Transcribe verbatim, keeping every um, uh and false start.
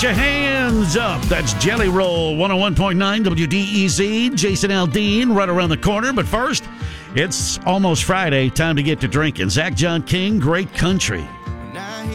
Get your hands up. That's Jelly Roll, one oh one point nine W D E Z. Jason Aldean right around the corner. But first, it's almost Friday. Time to get to drinking. Zach John King, Great Country.